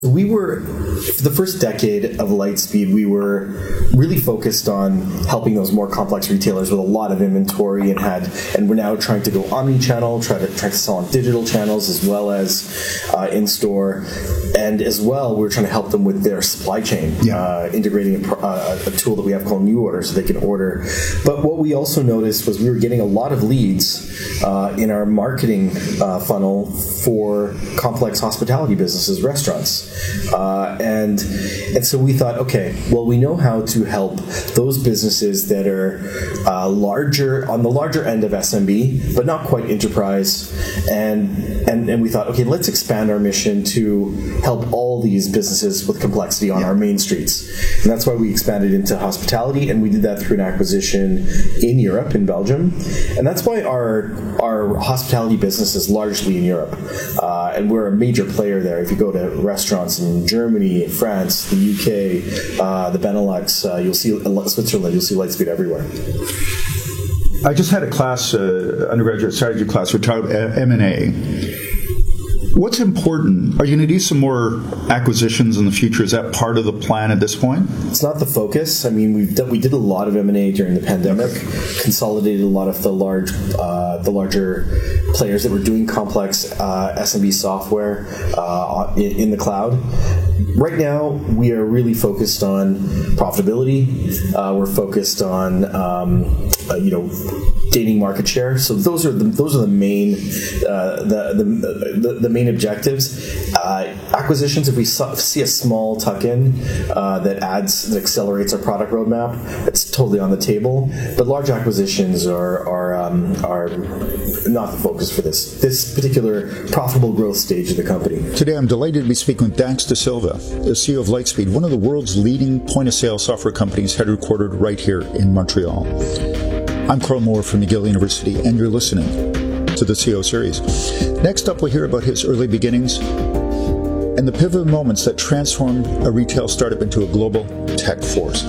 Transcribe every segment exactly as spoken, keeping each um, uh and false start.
We were, for the first decade of Lightspeed, we were really focused on helping those more complex retailers with a lot of inventory, and had, and we're now trying to go omni-channel, try to try to sell on digital channels as well as uh, in store, and as well we're trying to help them with their supply chain, yeah. uh, integrating a, uh, a tool that we have called New Order so they can order. But what we also noticed was we were getting a lot of leads uh, in our marketing uh, funnel for complex hospitality businesses, restaurants. Uh, and and so we thought, okay, well, we know how to help those businesses that are uh, larger, on the larger end of S M B, but not quite enterprise. And, and and we thought, okay, let's expand our mission to help all these businesses with complexity on yeah. our main streets. And that's why we expanded into hospitality, and we did that through an acquisition in Europe, in Belgium. And that's why our our hospitality business is largely in Europe. Uh, and we're a major player there. If you go to restaurants in Germany, France, the U K, uh, the Benelux, uh, you'll see uh, Switzerland, you'll see Lightspeed everywhere. I just had a class, uh, undergraduate strategy class, we're talking about M and A. What's important? Are you going to do some more acquisitions in the future? Is that part of the plan at this point? It's not the focus. I mean, we've done, we did a lot of M and A during the pandemic, consolidated a lot of the large, uh, the larger players that were doing complex uh, S M B software uh, in, in the cloud. Right now, we are really focused on profitability. Uh, we're focused on, um, uh, you know, gaining market share. So those are the those are the main uh, the, the the the main objectives. Uh, acquisitions, if we saw, see a small tuck-in uh, that adds that accelerates our product roadmap, it's totally on the table. But large acquisitions are are um, are not the focus for this this particular profitable growth stage of the company. Today, I'm delighted to be speaking with Dax Dasilva, the C E O of Lightspeed, one of the world's leading point-of-sale software companies, headquartered right here in Montreal. I'm Carl Moore from McGill University, and you're listening to the C E O Series. Next up, we'll hear about his early beginnings and the pivotal moments that transformed a retail startup into a global tech force.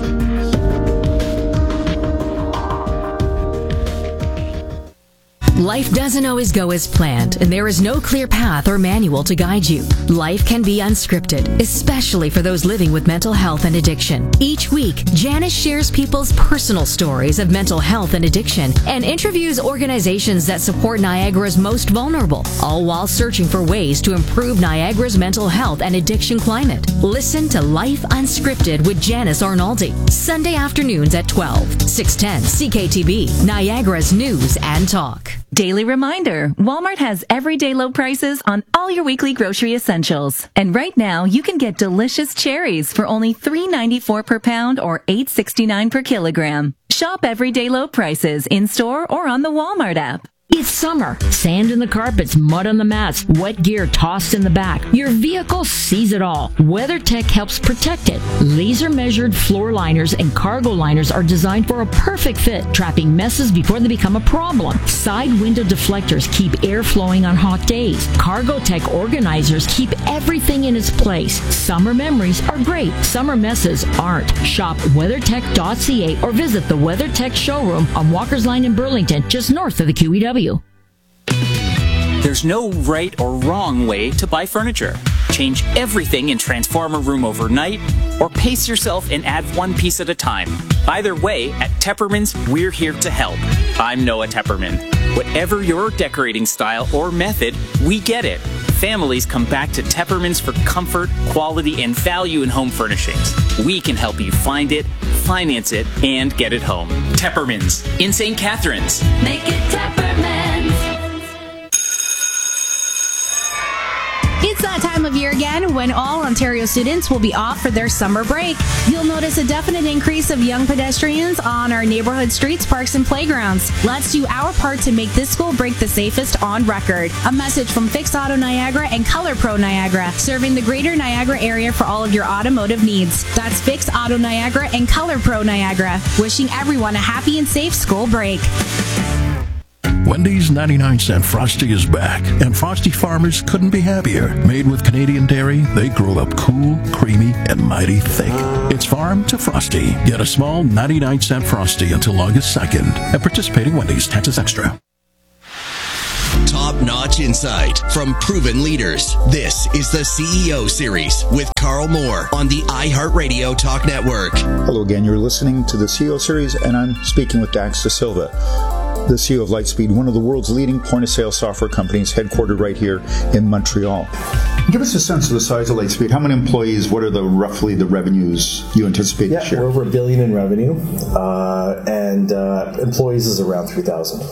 Life doesn't always go as planned, and there is no clear path or manual to guide you. Life can be unscripted, especially for those living with mental health and addiction. Each week, Janice shares people's personal stories of mental health and addiction and interviews organizations that support Niagara's most vulnerable, all while searching for ways to improve Niagara's mental health and addiction climate. Listen to Life Unscripted with Janice Arnaldi, Sunday afternoons at twelve, six ten C K T B, Niagara's News and Talk. Daily reminder, Walmart has everyday low prices on all your weekly grocery essentials. And right now, you can get delicious cherries for only three ninety-four per pound or eight sixty-nine per kilogram. Shop everyday low prices in-store or on the Walmart app. It's summer. Sand in the carpets, mud on the mats, wet gear tossed in the back. Your vehicle sees it all. WeatherTech helps protect it. Laser-measured floor liners and cargo liners are designed for a perfect fit, trapping messes before they become a problem. Side window deflectors keep air flowing on hot days. Cargotech organizers keep everything in its place. Summer memories are great. Summer messes aren't. Shop weathertech dot c a or visit the WeatherTech showroom on Walker's Line in Burlington, just north of the Q E W. There's no right or wrong way to buy furniture. Change everything and transform a room overnight, or pace yourself and add one piece at a time. Either way, at Tepperman's, we're here to help. I'm Noah Tepperman. Whatever your decorating style or method, we get it. Families come back to Tepperman's for comfort, quality, and value in home furnishings. We can help you find it, finance it, and get it home. Tepperman's in Saint Catharines. Make it Tepperman's. It's that time of year again when all Ontario students will be off for their summer break. You'll notice a definite increase of young pedestrians on our neighborhood streets, parks, and playgrounds. Let's do our part to make this school break the safest on record. A message from Fix Auto Niagara and Color Pro Niagara, serving the greater Niagara area for all of your automotive needs. That's Fix Auto Niagara and Color Pro Niagara, wishing everyone a happy and safe school break. Wendy's ninety-nine cent Frosty is back, and Frosty farmers couldn't be happier. Made with Canadian dairy, they grow up cool, creamy, and mighty thick. It's farm to Frosty. Get a small ninety-nine cent Frosty until August second at participating Wendy's. Taxes extra. Top top-notch insight from proven leaders. This is the C E O Series with Carl Moore on the iHeartRadio Talk Network. Hello again. You're listening to the C E O Series, and I'm speaking with Dax Da Silva, the C E O of Lightspeed, one of the world's leading point-of-sale software companies, headquartered right here in Montreal. Give us a sense of the size of Lightspeed. How many employees? What are the roughly the revenues you anticipate yeah, this year? We're over a billion in revenue, uh, and uh, employees is around three thousand.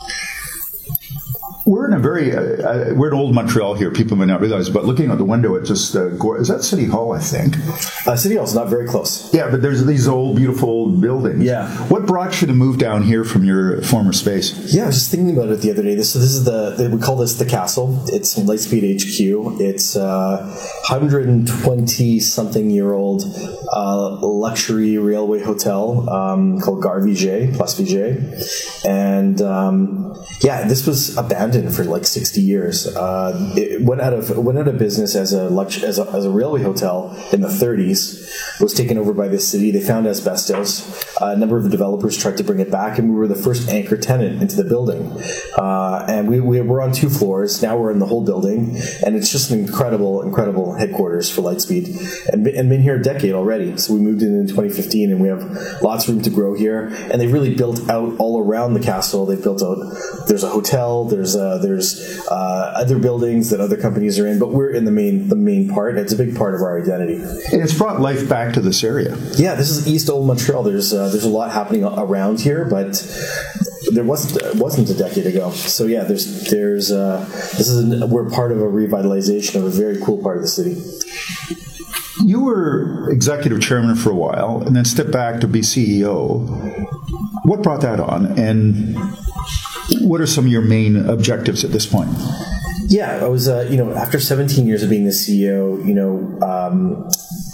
We're in a very, uh, uh, we're in old Montreal here. People may not realize, but looking out the window, it's just, uh, go- is that City Hall, I think? Uh, City Hall's not very close. Yeah, but there's these old, beautiful buildings. Yeah. What brought you to move down here from your former space? Yeah, I was just thinking about it the other day. This, so this is the, we call this the Castle. It's Lightspeed H Q. It's a one hundred twenty-something-year-old uh, luxury railway hotel um, called Gare Viget, Place Viget. And um, yeah, this was abandoned for like sixty years. Uh, it went out of went out of business as a, lux- as a as a railway hotel in the thirties. It was taken over by the city. They found asbestos. Uh, a number of developers tried to bring it back, and we were the first anchor tenant into the building. Uh, and we, we were on two floors. Now we're in the whole building, and it's just an incredible, incredible headquarters for Lightspeed, and, and been here a decade already. So we moved in in twenty fifteen, and we have lots of room to grow here. And they really built out all around the castle. They built out. There's a hotel. There's a, there's uh, other buildings that other companies are in, but we're in the main the main part. It's a big part of our identity. And it's brought life back to this area. Yeah, this is East Old Montreal. There's uh, there's a lot happening around here, but there wasn't wasn't a decade ago. So yeah, there's there's uh, this is a, we're part of a revitalization of a very cool part of the city. You were executive chairman for a while, and then stepped back to be C E O. What brought that on, and what are some of your main objectives at this point? Yeah, I was, uh, you know, after seventeen years of being the C E O, you know, um,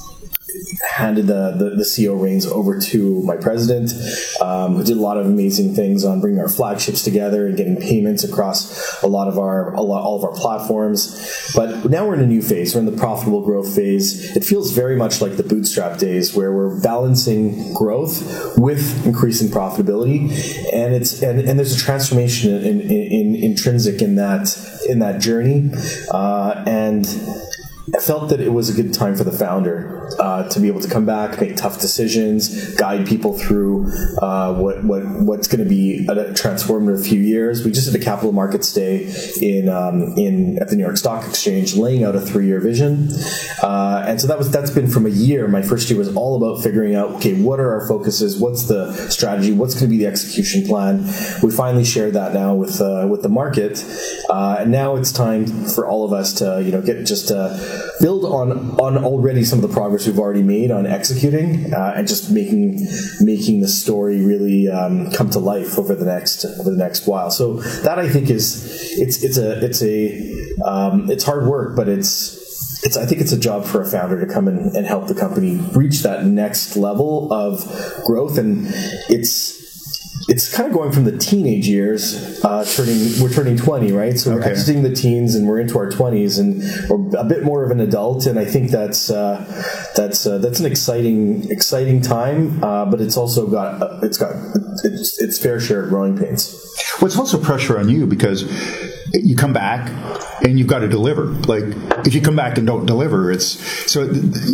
handed the, the, the C E O reins over to my president, um, who did a lot of amazing things on bringing our flagships together and getting payments across a lot of our, a lot, all of our platforms. But now we're in a new phase. We're in the profitable growth phase. It feels very much like the bootstrap days, where we're balancing growth with increasing profitability, and it's and, and there's a transformation in, in, in intrinsic in that in that journey, uh, and I felt that it was a good time for the founder uh, to be able to come back, make tough decisions, guide people through uh, what what what's going to be a transformative few years. We just did a capital markets day in um, in at the New York Stock Exchange, laying out a three-year vision, uh, and so that was that's been from a year. My first year was all about figuring out, okay, what are our focuses? What's the strategy? What's going to be the execution plan? We finally shared that now with uh, with the market, uh, and now it's time for all of us to you know get just. Uh, build on on already some of the progress we've already made on executing uh, and just making making the story really um, come to life over the next over the next while. So that I think is it's it's a it's a um, it's hard work, but it's it's I think it's a job for a founder to come in and help the company reach that next level of growth, and it's. It's kind of going from the teenage years, uh, turning we're turning twenty, right? So we're okay. exiting the teens and we're into our twenties, and we're a bit more of an adult. And I think that's uh, that's uh, that's an exciting exciting time, uh, but it's also got uh, it's got it's, it's fair share of growing pains. Well, it's also pressure on you because you come back and you've got to deliver. Like if you come back and don't deliver, it's so.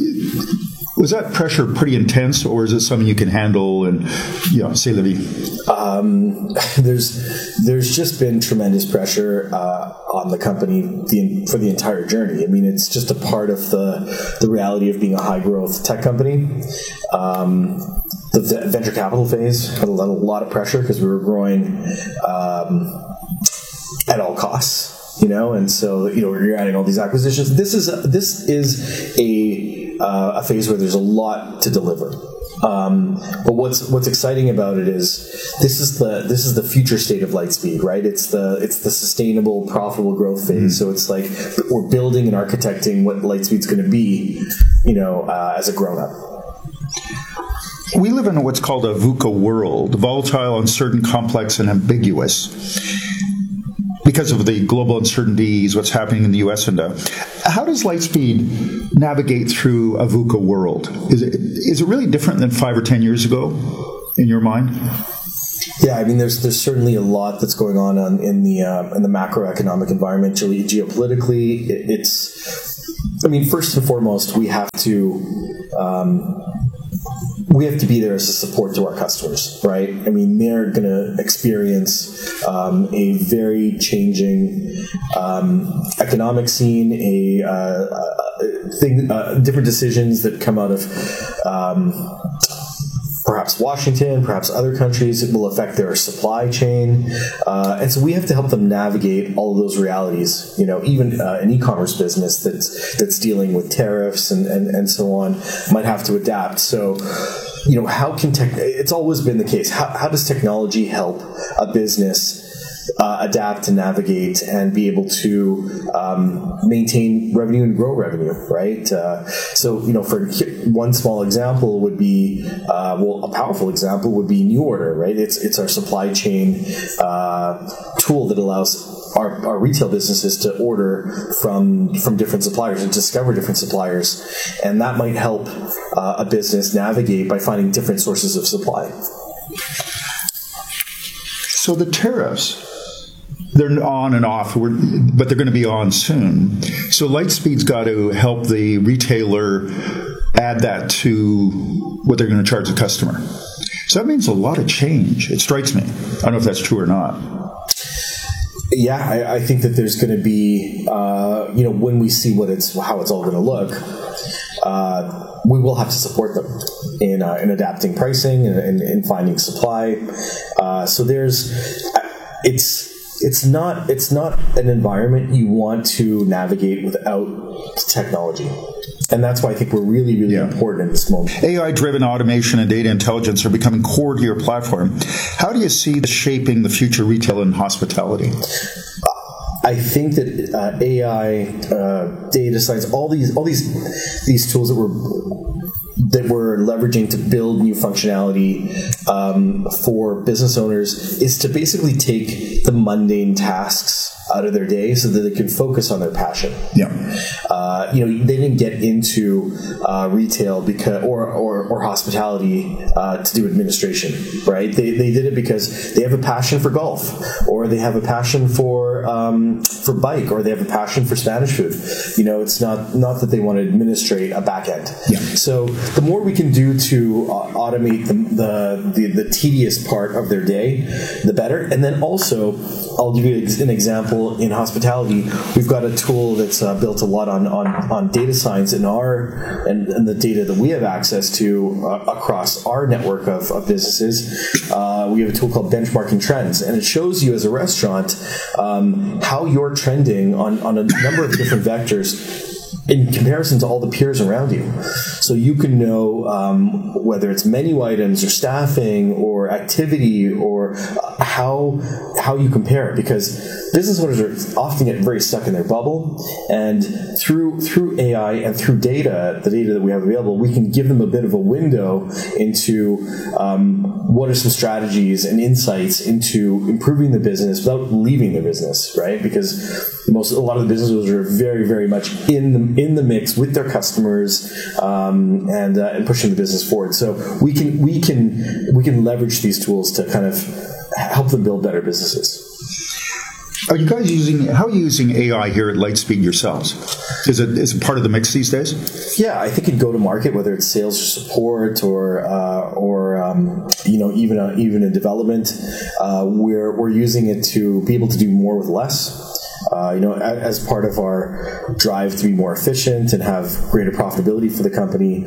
Was that pressure pretty intense, or is it something you can handle and, you know, say la vie? Um, there's there's just been tremendous pressure uh, on the company the, for the entire journey. I mean, it's just a part of the the reality of being a high growth tech company. Um, the venture capital phase had a lot, a lot of pressure because we were growing um, at all costs, you know, and so you know you're adding all these acquisitions. This is a, this is a Uh, a phase where there's a lot to deliver, um, but what's what's exciting about it is this is the this is the future state of Lightspeed, right? It's the it's the sustainable, profitable growth phase. Mm-hmm. So it's like we're building and architecting what Lightspeed's going to be, you know, uh, as a grown up. We live in what's called a VUCA world: volatile, uncertain, complex, and ambiguous. Because of the global uncertainties, what's happening in the U S and uh, how does Lightspeed navigate through a VUCA world? Is it is it really different than five or ten years ago, in your mind? Yeah, I mean, there's there's certainly a lot that's going on, on in the um, in the macroeconomic environment, ge- geopolitically. It, it's, I mean, first and foremost, we have to um, we have to be there as a support to our customers, right? I mean, they're going to experience um, a very changing um, economic scene, a uh, thing, uh, different decisions that come out of. Um, Perhaps Washington, perhaps other countries, it will affect their supply chain. Uh, and so we have to help them navigate all of those realities. You know, even uh, an e-commerce business that's that's dealing with tariffs and, and, and so on might have to adapt. So, you know, how can tech, it's always been the case. How, how does technology help a business Uh, adapt and navigate and be able to um, maintain revenue and grow revenue, right? Uh, so, you know, for one small example would be, uh, well, a powerful example would be New Order, right? It's it's our supply chain uh, tool that allows our, our retail businesses to order from from different suppliers and discover different suppliers, and that might help uh, a business navigate by finding different sources of supply. So the tariffs, they're on and off, but they're going to be on soon. So Lightspeed's got to help the retailer add that to what they're going to charge the customer. So that means a lot of change. It strikes me. I don't know if that's true or not. Yeah, I, I think that there's going to be, uh, you know, when we see what it's how it's all going to look, uh, we will have to support them in uh, in adapting pricing and in, in finding supply. Uh, so there's, it's. It's not it's not an environment you want to navigate without technology. And that's why I think we're really, really yeah. important in this moment. A I-driven automation and data intelligence are becoming core to your platform. How do you see this shaping the future retail and hospitality? I think that uh, A I, uh, data science, all these all these these tools that we're that we're leveraging to build new functionality um, for business owners is to basically take the mundane tasks out of their day so that they can focus on their passion. Yeah. Uh, you know, they didn't get into uh, retail because or or, or hospitality uh, to do administration, right? They they did it because they have a passion for golf, or they have a passion for um, for bike, or they have a passion for Spanish food. You know, it's not not that they want to administrate a back end. Yeah. So the more we can do to uh, automate the, the the the tedious part of their day, the better. And then also, I'll give you an example. In hospitality, we've got a tool that's uh, built a lot on, on, on data science in our and, and the data that we have access to uh, across our network of, of businesses. Uh, we have a tool called Benchmarking Trends, and it shows you as a restaurant um, how you're trending on, on a number of different vectors in comparison to all the peers around you. So you can know um, whether it's menu items or staffing or activity or uh, how how you compare, because business owners are often get very stuck in their bubble, and through through A I and through data, the data that we have available, we can give them a bit of a window into um, what are some strategies and insights into improving the business without leaving the business, right? Because most a lot of the business owners are very very much in the in the mix with their customers um, and uh, and pushing the business forward. So we can we can we can leverage these tools to kind of help them build better businesses. Are you guys using, how are you using A I here at Lightspeed yourselves? Is it is it part of the mix these days? Yeah, I think in go-to-market, whether it's sales or support or uh, or um, you know even uh, even in development, uh, we're we're using it to be able to do more with less. Uh, you know, as part of our drive to be more efficient and have greater profitability for the company,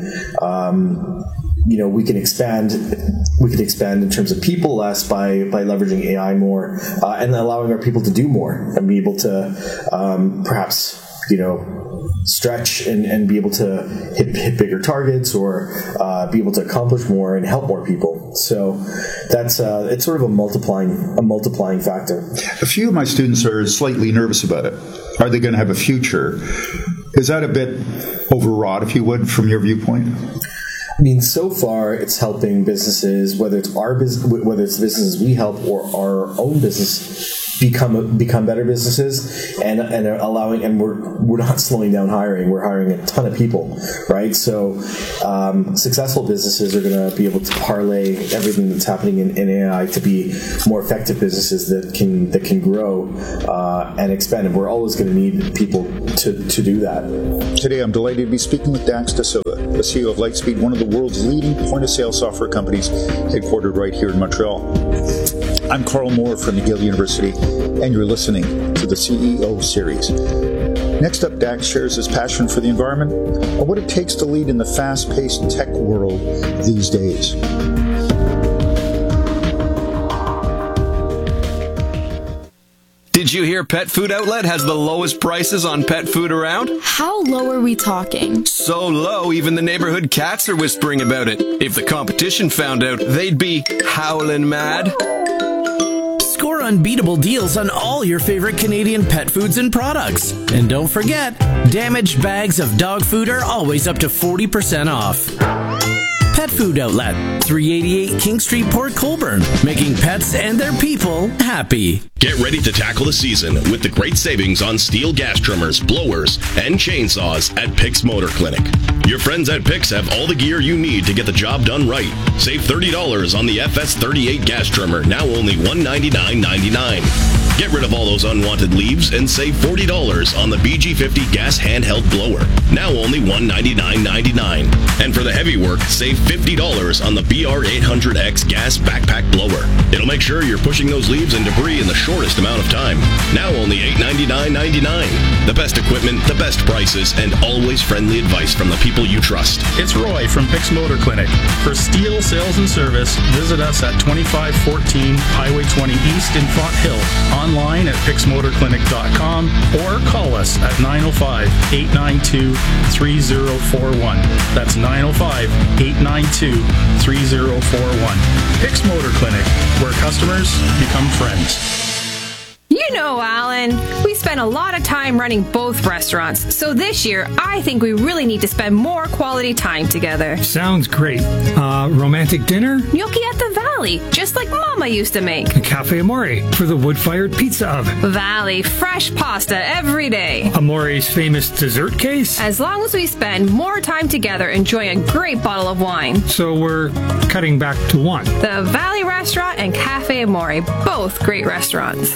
um, you know, we can expand. We can expand in terms of people less by by leveraging A I more uh, and allowing our people to do more and be able to um, perhaps you know stretch and, and be able to hit, hit bigger targets or uh, be able to accomplish more and help more people. So that's uh, it's sort of a multiplying a multiplying factor. A few of my students are slightly nervous about it. Are they going to have a future? Is that a bit overwrought, if you would, from your viewpoint? I mean, so far it's helping businesses, whether it's our business, whether it's the businesses we help or our own business, become become better businesses, and and allowing, and we're we're not slowing down hiring. We're hiring a ton of people, right? So um, successful businesses are going to be able to parlay everything that's happening in, in A I to be more effective businesses that can that can grow uh, and expand. And we're always going to need people to to do that. Today, I'm delighted to be speaking with Dax Da Silva, the C E O of Lightspeed, one of the world's leading point-of-sale software companies, headquartered right here in Montreal. I'm Carl Moore from McGill University, and you're listening to the C E O Series. Next up, Dax shares his passion for the environment and what it takes to lead in the fast-paced tech world these days. Did you hear Pet Food Outlet has the lowest prices on pet food around? How low are we talking? So low, even the neighborhood cats are whispering about it. If the competition found out, they'd be howling mad. Score unbeatable deals on all your favorite Canadian pet foods and products. And don't forget, damaged bags of dog food are always up to forty percent off. Pet Food Outlet, three eighty-eight King Street, Port Colborne, making pets and their people happy. Get ready to tackle the season with the great savings on steel gas trimmers, blowers, and chainsaws at Pix Motor Clinic. Your friends at Pix have all the gear you need to get the job done right. Save thirty dollars on the F S thirty-eight gas trimmer, now only one hundred ninety-nine dollars and ninety-nine cents. Get rid of all those unwanted leaves and save forty dollars on the B G fifty gas handheld blower, now only one hundred ninety-nine dollars and ninety-nine cents. And for the heavy work, save fifty dollars on the B R eight hundred X gas backpack blower. It'll make sure you're pushing those leaves and debris in the shortest amount of time, now only eight hundred ninety-nine dollars and ninety-nine cents. The best equipment, the best prices, and always friendly advice from the people you trust. It's Roy from Pix Motor Clinic. For steel sales and service, visit us at twenty-five fourteen Highway twenty East in Font Hill, online at pix motor clinic dot com, or call us at nine oh five, eight nine two, three oh four one. That's nine oh five, eight nine two, three oh four one. Pix Motor Clinic, where customers become friends. You know, Alan, we spend a lot of time running both restaurants, so this year I think we really need to spend more quality time together. Sounds great. Uh, romantic dinner? Gnocchi at the Valley, just like Mama used to make. A Cafe Amore for the wood-fired pizza oven. Valley, fresh pasta every day. Amore's famous dessert case? As long as we spend more time together enjoying a great bottle of wine. So we're cutting back to one. The Valley Restaurant and Cafe Amore, both great restaurants.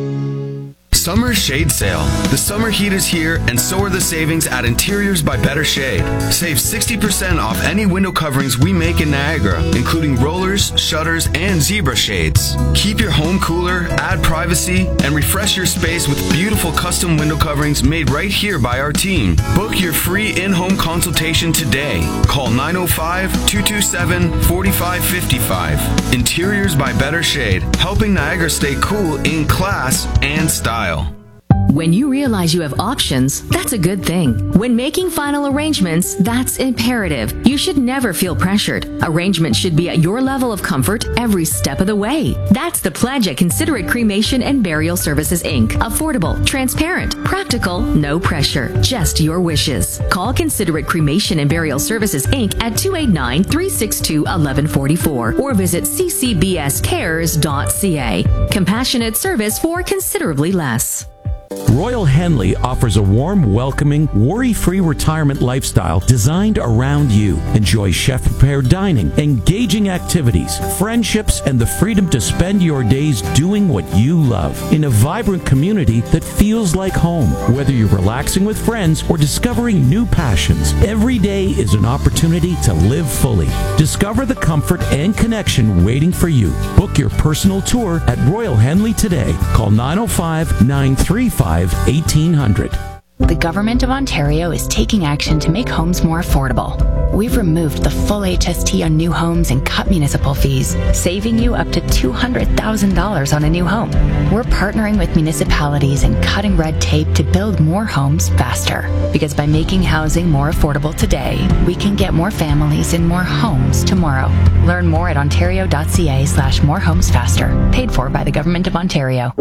Summer Shade Sale. The summer heat is here, and so are the savings at Interiors by Better Shade. Save sixty percent off any window coverings we make in Niagara, including rollers, shutters, and zebra shades. Keep your home cooler, add privacy, and refresh your space with beautiful custom window coverings made right here by our team. Book your free in-home consultation today. Call nine oh five, two two seven, four five five five. Interiors by Better Shade, helping Niagara stay cool in class and style. When you realize you have options, that's a good thing. When making final arrangements, that's imperative. You should never feel pressured. Arrangements should be at your level of comfort every step of the way. That's the pledge at Considerate Cremation and Burial Services, Incorporated. Affordable, transparent, practical, no pressure, just your wishes. Call Considerate Cremation and Burial Services, Incorporated at two eight nine, three six two, one one four four or visit c c b s cares dot c a. Compassionate service for considerably less. Royal Henley offers a warm, welcoming, worry-free retirement lifestyle designed around you. Enjoy chef-prepared dining, engaging activities, friendships, and the freedom to spend your days doing what you love in a vibrant community that feels like home. Whether you're relaxing with friends or discovering new passions, every day is an opportunity to live fully. Discover the comfort and connection waiting for you. Book your personal tour at Royal Henley today. Call nine oh five, nine three five, eighteen hundred. The Government of Ontario is taking action to make homes more affordable. We've removed the full H S T on new homes and cut municipal fees, saving you up to two hundred thousand dollars on a new home. We're partnering with municipalities and cutting red tape to build more homes faster. Because by making housing more affordable today, we can get more families in more homes tomorrow. Learn more at ontario.ca slash more homes faster. Paid for by the Government of Ontario.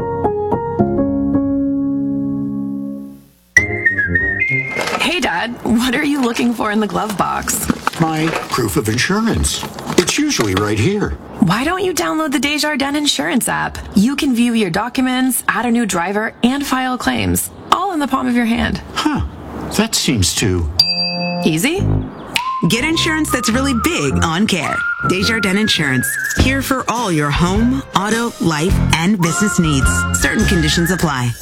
Hey, Dad, what are you looking for in the glove box? My proof of insurance. It's usually right here. Why don't you download the Desjardins Insurance app? You can view your documents, add a new driver, and file claims, all in the palm of your hand. Huh. That seems too easy. Get insurance that's really big on care. Desjardins Insurance. Here for all your home, auto, life, and business needs. Certain conditions apply.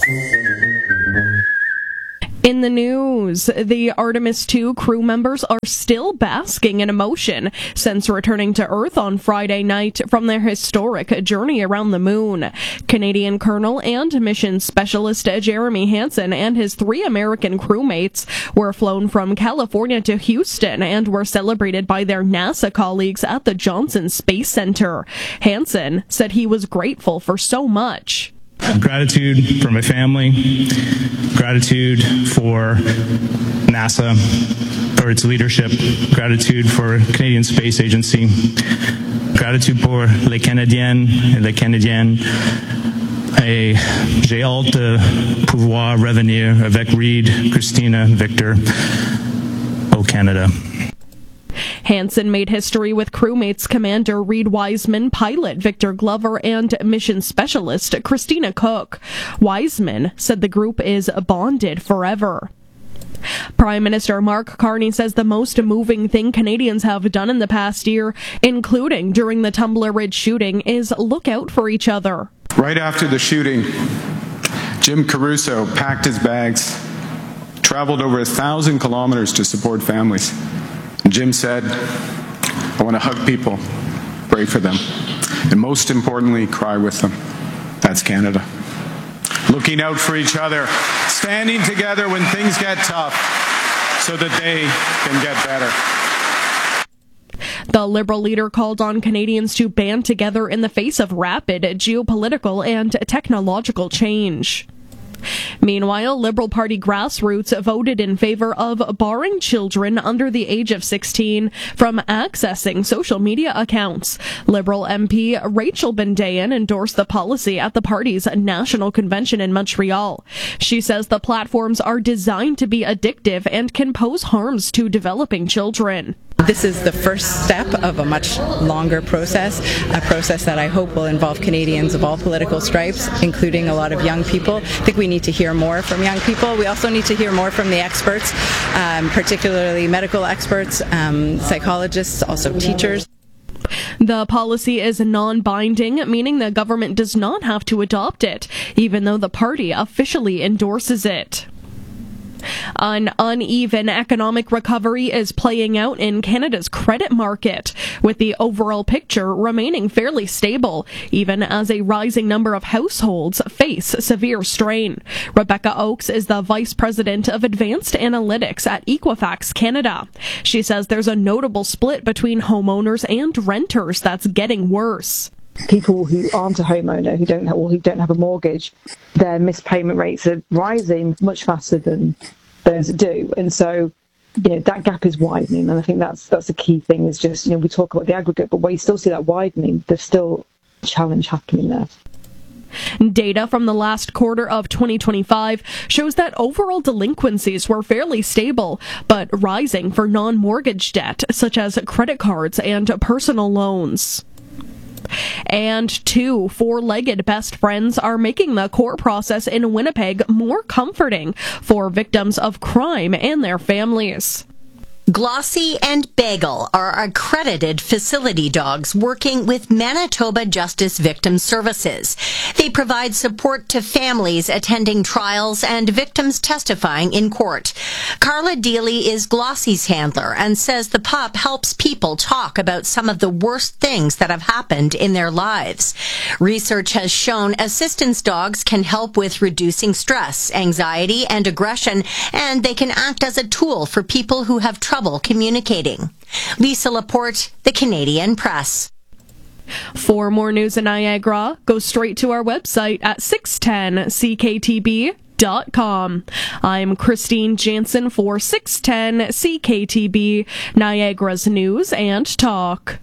In the news, the Artemis two crew members are still basking in emotion since returning to Earth on Friday night from their historic journey around the moon. Canadian Colonel and Mission Specialist Jeremy Hansen and his three American crewmates were flown from California to Houston and were celebrated by their NASA colleagues at the Johnson Space Center. Hansen said he was grateful for so much. Gratitude for my family, gratitude for NASA, for its leadership, gratitude for Canadian Space Agency, gratitude pour les Canadiennes et les Canadiens. Et j'ai hâte de pouvoir revenir avec Reed, Christina, Victor au Canada. Hansen made history with crewmates Commander Reed Wiseman, pilot Victor Glover, and mission specialist Christina Cook. Wiseman said the group is bonded forever. Prime Minister Mark Carney says the most moving thing Canadians have done in the past year, including during the Tumbler Ridge shooting, is look out for each other. Right after the shooting, Jim Caruso packed his bags, traveled over a thousand kilometers to support families. Jim said, I want to hug people, pray for them, and most importantly, cry with them. That's Canada. Looking out for each other, standing together when things get tough so that they can get better. The Liberal leader called on Canadians to band together in the face of rapid geopolitical and technological change. Meanwhile, Liberal Party grassroots voted in favor of barring children under the age of sixteen from accessing social media accounts. Liberal M P Rachel Bendayan endorsed the policy at the party's national convention in Montreal. She says the platforms are designed to be addictive and can pose harms to developing children. This is the first step of a much longer process, a process that I hope will involve Canadians of all political stripes, including a lot of young people. I think we need to hear more from young people. We also need to hear more from the experts, um, particularly medical experts, um, psychologists, also teachers. The policy is non-binding, meaning the government does not have to adopt it, even though the party officially endorses it. An uneven economic recovery is playing out in Canada's credit market, with the overall picture remaining fairly stable, even as a rising number of households face severe strain. Rebecca Oakes is the Vice President of Advanced Analytics at Equifax Canada. She says there's a notable split between homeowners and renters that's getting worse. People who aren't a homeowner, who don't have, or who don't have a mortgage, their missed payment rates are rising much faster than those that do, and so you know that gap is widening. And I think that's that's a key thing. Is just you know we talk about the aggregate, but where you still see that widening, there's still a challenge happening there. Data from the last quarter of twenty twenty-five shows that overall delinquencies were fairly stable, but rising for non-mortgage debt, such as credit cards and personal loans. And two four-legged best friends are making the court process in Winnipeg more comforting for victims of crime and their families. Glossy and Bagel are accredited facility dogs working with Manitoba Justice Victim Services. They provide support to families attending trials and victims testifying in court. Carla Deely is Glossy's handler and says the pup helps people talk about some of the worst things that have happened in their lives. Research has shown assistance dogs can help with reducing stress, anxiety, and aggression, and they can act as a tool for people who have trouble communicating. Lisa Laporte, The Canadian Press. For more news in Niagara, go straight to our website at six ten C K T B dot com. I'm Christine Jansen for six ten C K T B, Niagara's News and Talk.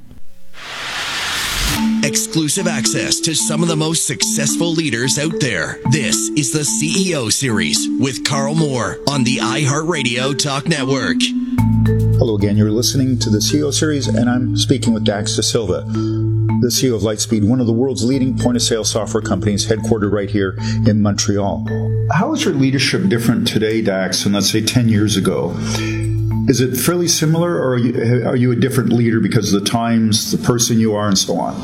Exclusive access to some of the most successful leaders out there. This is the C E O Series with Carl Moore on the iHeartRadio Talk Network. Hello again, you're listening to the C E O Series, and I'm speaking with Dax Da Silva. the C E O of Lightspeed, one of the world's leading point-of-sale software companies, headquartered right here in Montreal. How is your leadership different today, Dax, than let's say ten years ago? Is it fairly similar, or are you, are you a different leader because of the times, the person you are, and so on?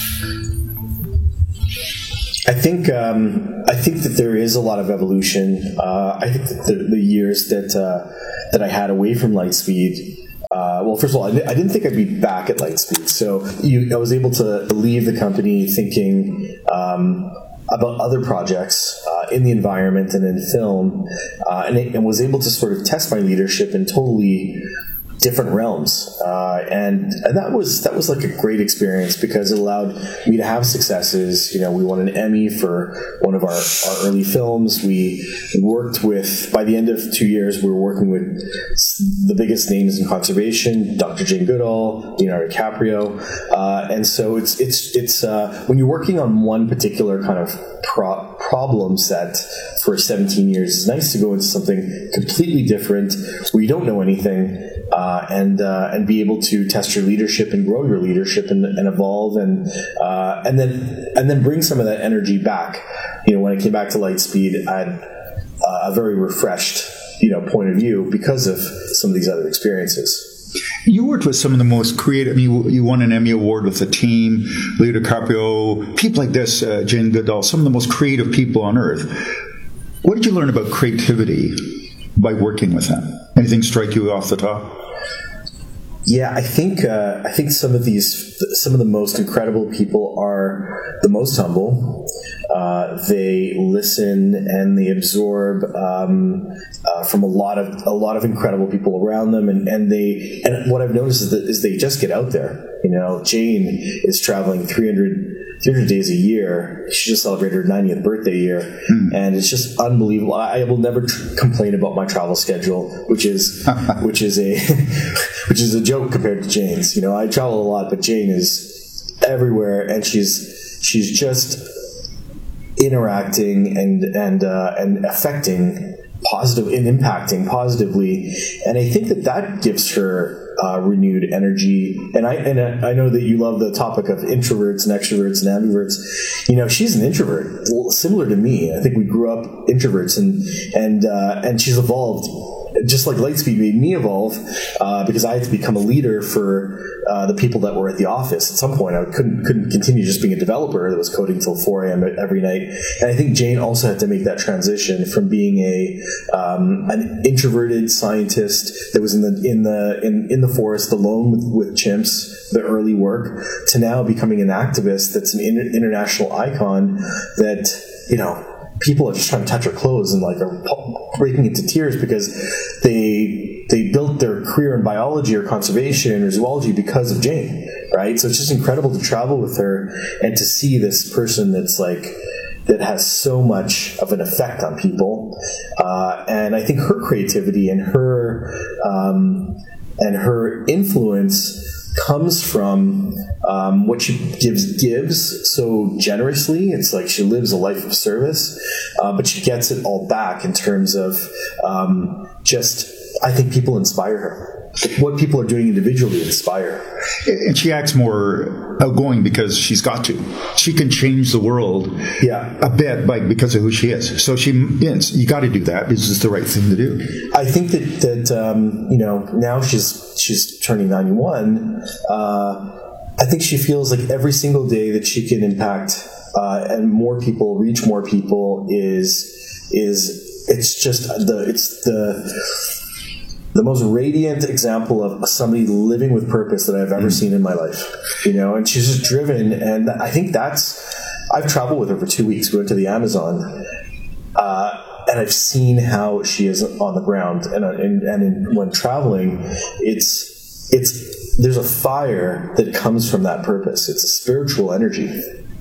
I think um, I think that there is a lot of evolution. Uh, I think that the, the years that uh, that I had away from Lightspeed. Uh, well, first of all, I, I didn't think I'd be back at Lightspeed, so you, I was able to leave the company thinking um, about other projects uh, in the environment and in film, uh, and, it, and was able to sort of test my leadership in totally different realms, uh, and and that was that was like a great experience because it allowed me to have successes. You know, we won an Emmy for one of our, our early films. We worked with, by the end of two years, we were working with the biggest names in conservation: Doctor Jane Goodall, Leonardo DiCaprio, uh, and so it's it's it's uh, when you're working on one particular kind of pro- problem set for seventeen years, it's nice to go into something completely different where you don't know anything. Uh, and uh, and be able to test your leadership and grow your leadership and, and evolve and uh, and then and then bring some of that energy back. You know, when I came back to Lightspeed, I had uh, a very refreshed, you know, point of view because of some of these other experiences. You worked with some of the most creative. I mean, you, you won an Emmy Award with the team, Leo DiCaprio, people like this, uh, Jane Goodall, some of the most creative people on earth. What did you learn about creativity by working with them? Anything strike you off the top? Yeah, I think uh, I think some of these, some of the most incredible people are the most humble. Uh, they listen and they absorb um, uh, from a lot of a lot of incredible people around them, and, and they and what I've noticed is that is they just get out there. You know, Jane is traveling three hundred days a year. She just celebrated her ninetieth birthday year, mm. and it's just unbelievable. I will never tr- complain about my travel schedule, which is which is a which is a joke compared to Jane's. You know, I travel a lot, but Jane is everywhere, and she's she's just interacting and and uh, and affecting positive and impacting positively, and I think that that gives her uh, renewed energy. And I and I know that you love the topic of introverts and extroverts and ambiverts. You know, she's an introvert, similar to me. I think we grew up introverts, and and uh, and she's evolved. Just like Lightspeed made me evolve, uh, because I had to become a leader for uh, the people that were at the office. At some point, I couldn't couldn't continue just being a developer that was coding till four a.m. every night. And I think Jane also had to make that transition from being a um, an introverted scientist that was in the in the in, in the forest alone with, with chimps, the early work, to now becoming an activist that's an inter- international icon that, you know, people are just trying to touch her clothes and like are breaking into tears because they they built their career in biology or conservation or zoology because of Jane, right? So it's just incredible to travel with her and to see this person that's like that has so much of an effect on people. Uh, and I think her creativity and her um, and her influence comes from um, what she gives gives so generously. It's like she lives a life of service, uh, but she gets it all back in terms of um, just, I think people inspire her. What people are doing individually inspire her. And she acts more outgoing because she's got to. She can change the world yeah. a bit by, because of who she is. So she, yes, you got to do that. This is the right thing to do. I think that, that um, you know, now she's she's turning ninety-one. Uh, I think she feels like every single day that she can impact uh, and more people, reach more people is is it's just the it's the the most radiant example of somebody living with purpose that I've ever seen in my life, you know, and she's just driven. And I think that's, I've traveled with her for two weeks. We went to the Amazon, uh, and I've seen how she is on the ground. And, and, and in, when traveling, it's, it's, there's a fire that comes from that purpose. It's a spiritual energy.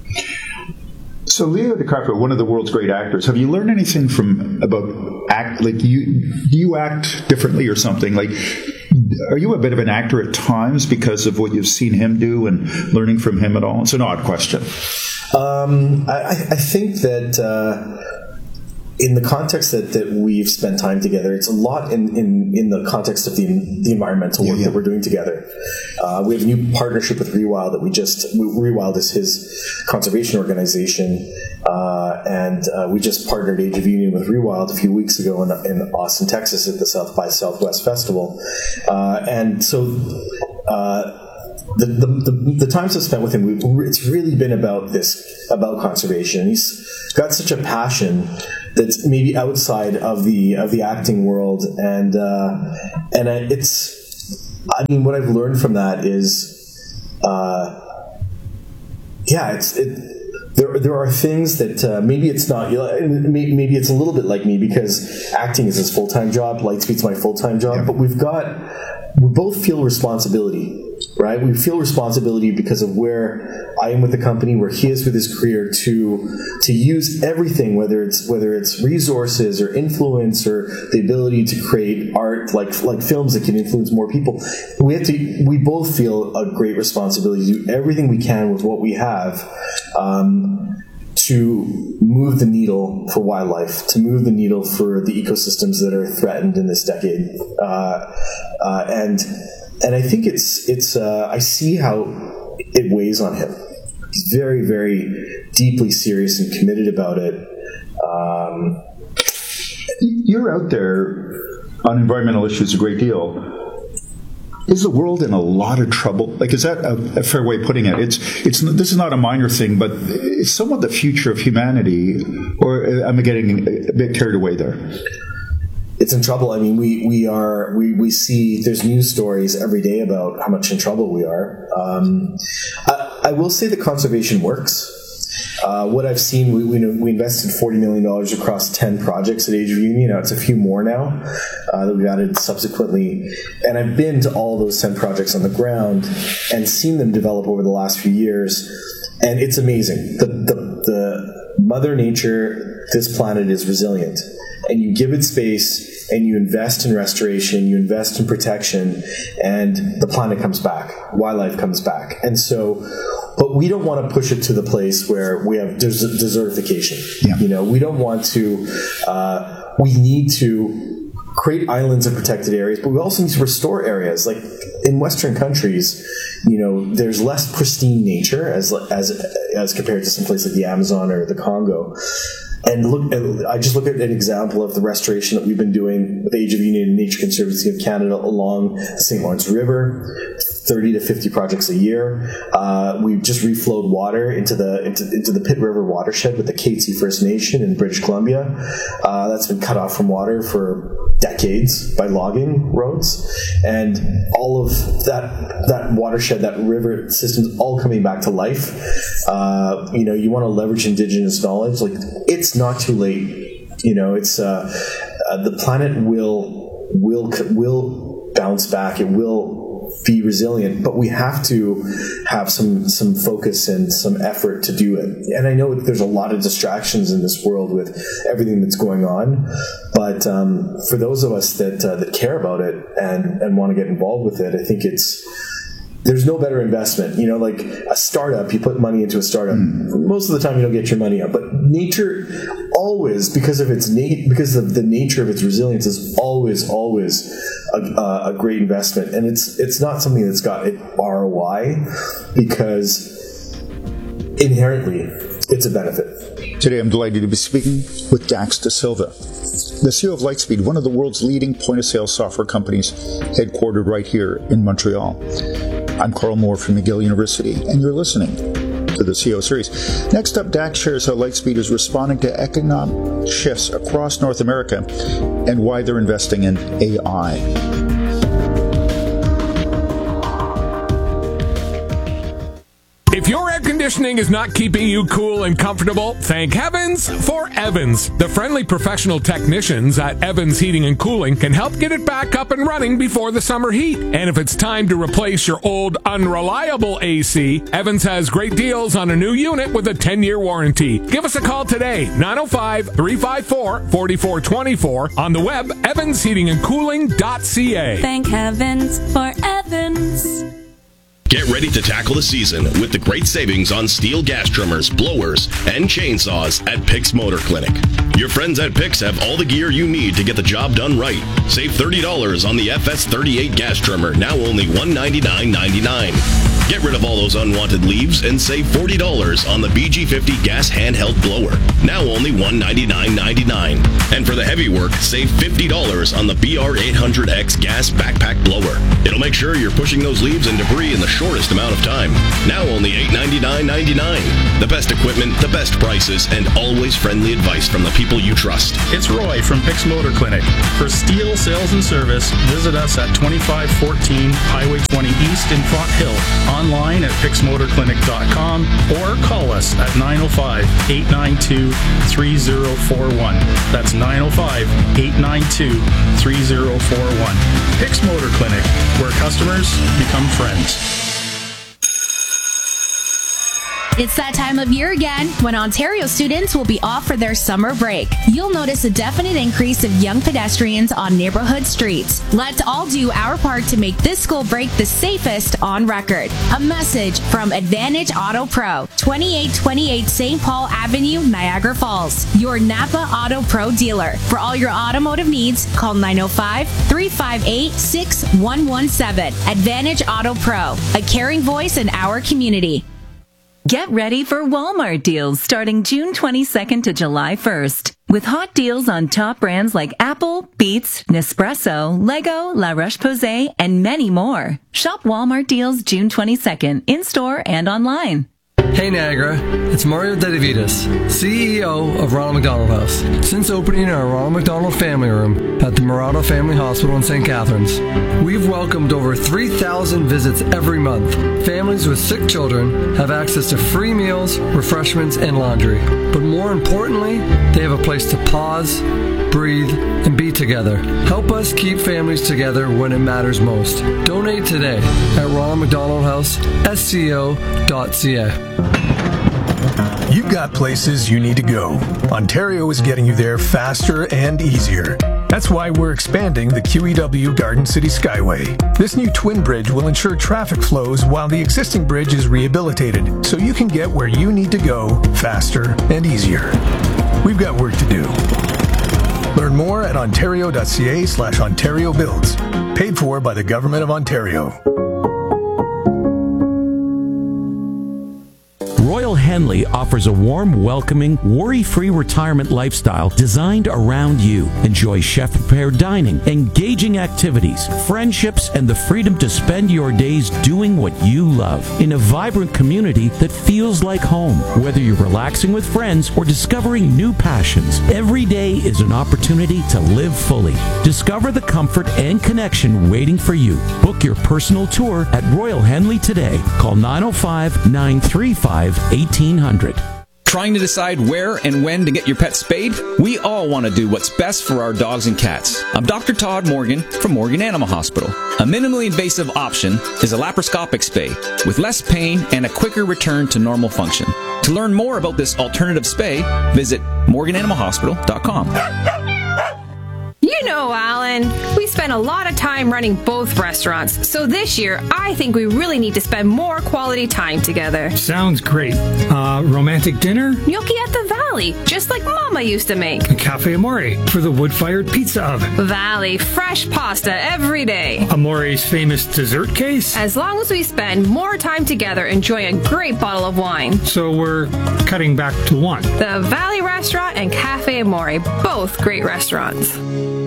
So Leo DiCaprio, one of the world's great actors, have you learned anything from about act? Like you, do you act differently or something? Like, are you a bit of an actor at times because of what you've seen him do and learning from him at all? It's an odd question. Um, I, I think that uh, in the context that, that we've spent time together, it's a lot in, in, in the context of the, the environmental work yeah, yeah. that we're doing together. Uh, we have a new partnership with Rewild that we just, Rewild is his conservation organization, uh, and uh, we just partnered Age of Union with Rewild a few weeks ago in, in Austin, Texas at the South by Southwest Festival. Uh, and so uh, the, the, the, the times I've spent with him, we, it's really been about this, about conservation. He's got such a passion that's maybe outside of the of the acting world, and uh, and it's, I mean, what I've learned from that is, uh, yeah, it's it. There there are things that uh, maybe it's not. You know, maybe it's a little bit like me because acting is his full time job, Lightspeed's my full time job, yeah. but we've got we both feel responsibility. Right, we feel responsibility because of where I am with the company, where he is with his career, to to use everything, whether it's whether it's resources or influence or the ability to create art like like films that can influence more people. We have to. We both feel a great responsibility to do everything we can with what we have. Um, to move the needle for wildlife, to move the needle for the ecosystems that are threatened in this decade, uh, uh, and. And I think it's it's. Uh, I see how it weighs on him. He's very, very deeply serious and committed about it. Um, You're out there on environmental issues a great deal. Is the world in a lot of trouble? Like, is that a, a fair way of putting it? It's it's. This is not a minor thing, but it's somewhat the future of humanity. Or am I getting a bit carried away there? It's in trouble. I mean, we, we are, we, we see, there's news stories every day about how much in trouble we are. Um, I, I will say that conservation works. Uh, what I've seen, we, we, we invested forty million dollars across ten projects at Age of Union. Now, it's a few more now uh, that we've added subsequently. And I've been to all those ten projects on the ground and seen them develop over the last few years. And it's amazing. The, the, the Mother Nature, this planet is resilient. And you give it space, and you invest in restoration, you invest in protection, and the planet comes back, wildlife comes back. And so, but we don't want to push it to the place where we have des- desertification. Yeah. You know, we don't want to, uh, we need to create islands of protected areas, but we also need to restore areas. Like in Western countries, you know, there's less pristine nature as as as compared to some place like the Amazon or the Congo. And look, I just look at an example of the restoration that we've been doing with Age of Union and Nature Conservancy of Canada along the Saint Lawrence River, thirty to fifty projects a year. Uh, we've just reflowed water into the into, into the Pitt River watershed with the Katzie First Nation in British Columbia. Uh, that's been cut off from water for decades by logging roads, and all of that that watershed, that river system's all coming back to life. Uh, you know, you want to leverage Indigenous knowledge. Like, it's not too late. You know, it's uh, uh, the planet will will will bounce back. It will be resilient, but we have to have some some focus and some effort to do it. And I know there's a lot of distractions in this world with everything that's going on, but um, for those of us that uh, that care about it and and want to get involved with it, I think it's there's no better investment. You know, like a startup, you put money into a startup. Mm. Most of the time, you don't get your money out. But nature, always, because of its na- because of the nature of its resilience, is always, always a, a, a great investment. And it's it's not something that's got an R O I, because inherently, it's a benefit. Today, I'm delighted to be speaking with Dax Da Silva, the C E O of Lightspeed, one of the world's leading point-of-sale software companies, headquartered right here in Montreal. I'm Carl Moore from McGill University, and you're listening to the C E O Series. Next up, Dax shares how Lightspeed is responding to economic shifts across North America and why they're investing in A I. If your air conditioning is not keeping you cool and comfortable, thank heavens for Evans. The friendly professional technicians at Evans Heating and Cooling can help get it back up and running before the summer heat. And if it's time to replace your old unreliable A C, Evans has great deals on a new unit with a ten-year warranty. Give us a call today, nine oh five, three five four, four four two four, on the web, evans heating and cooling dot c a. Thank heavens for Evans. Get ready to tackle the season with the great savings on steel gas trimmers, blowers, and chainsaws at Picks Motor Clinic. Your friends at Picks have all the gear you need to get the job done right. Save thirty dollars on the F S thirty-eight gas trimmer, now only one hundred ninety-nine ninety-nine. Get rid of all those unwanted leaves and save forty dollars on the B G fifty gas handheld blower, now only one hundred ninety-nine ninety-nine. And for the heavy work, save fifty dollars on the B R eight hundred X gas backpack blower. It'll make sure you're pushing those leaves and debris in the shortest amount of time, now only eight hundred ninety-nine ninety-nine. The best equipment, the best prices, and always friendly advice from the people you trust. It's Roy from Picks Motor Clinic. For steel sales and service, visit us at twenty-five fourteen Highway twenty East in Font Hill, online at picks motor clinic dot com, or call us at nine oh five, eight nine two, three oh four one. That's nine oh five, eight nine two, three oh four one. Picks Motor Clinic, where customers become friends. It's that time of year again when Ontario students will be off for their summer break. You'll notice a definite increase of young pedestrians on neighborhood streets. Let's all do our part to make this school break the safest on record. A message from Advantage Auto Pro, twenty-eight twenty-eight Saint Paul Avenue, Niagara Falls, your Napa Auto Pro dealer. For all your automotive needs, call nine oh five, three five eight, six one one seven. Advantage Auto Pro, a caring voice in our community. Get ready for Walmart deals starting June twenty-second to July first. With hot deals on top brands like Apple, Beats, Nespresso, Lego, La Roche-Posay, and many more. Shop Walmart deals June twenty-second in-store and online. Hey Niagara, it's Mario Dedavitas, C E O of Ronald McDonald House. Since opening our Ronald McDonald Family Room at the Murado Family Hospital in Saint Catharines, we've welcomed over three thousand visits every month. Families with sick children have access to free meals, refreshments, and laundry. But more importantly, they have a place to pause, breathe, and be together. Help us keep families together when it matters most. Donate today at Ronald McDonald House, S C O dot C A. You've got places you need to go. Ontario is getting you there faster and easier. That's why we're expanding the Q E W Garden City Skyway. This new twin bridge will ensure traffic flows while the existing bridge is rehabilitated, so you can get where you need to go faster and easier. We've got work to do. Learn more at ontario dot c a slash Ontario Builds. Paid for by the Government of Ontario. Royal Henley offers a warm, welcoming, worry-free retirement lifestyle designed around you. Enjoy chef-prepared dining, engaging activities, friendships, and the freedom to spend your days doing what you love in a vibrant community that feels like home. Whether you're relaxing with friends or discovering new passions, every day is an opportunity to live fully. Discover the comfort and connection waiting for you. Book your personal tour at Royal Henley today. Call nine oh five, nine three five, eighteen hundred. Trying to decide where and when to get your pet spayed? We all want to do what's best for our dogs and cats. I'm Doctor Todd Morgan from Morgan Animal Hospital. A minimally invasive option is a laparoscopic spay with less pain and a quicker return to normal function. To learn more about this alternative spay, visit morgan animal hospital dot com. You know, Alan, we spend a lot of time running both restaurants, so this year I think we really need to spend more quality time together. Sounds great. Uh, romantic dinner? Gnocchi at the Valley, just like Mama used to make. A Cafe Amore for the wood-fired pizza oven. Valley, fresh pasta every day. Amore's famous dessert case? As long as we spend more time together enjoying a great bottle of wine. So we're cutting back to one. The Valley Restaurant and Cafe Amore, both great restaurants.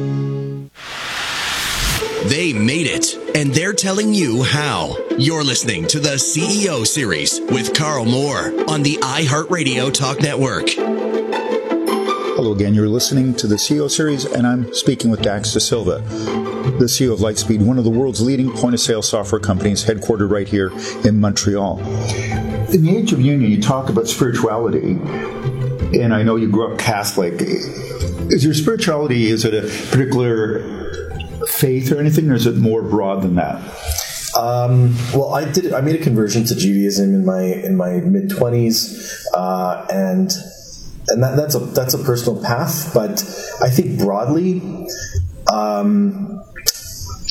They made it, and they're telling you how. You're listening to the C E O Series with Carl Moore on the iHeartRadio Talk Network. Hello again. You're listening to the C E O Series, and I'm speaking with Dax Da Silva, the C E O of Lightspeed, one of the world's leading point-of-sale software companies, headquartered right here in Montreal. In the Age of Union, you talk about spirituality, and I know you grew up Catholic. Is your spirituality, is it a particular faith or anything, or is it more broad than that? Um, well, I did. I made a conversion to Judaism in my in my mid twenties, uh, and and that, that's a that's a personal path. But I think broadly, um,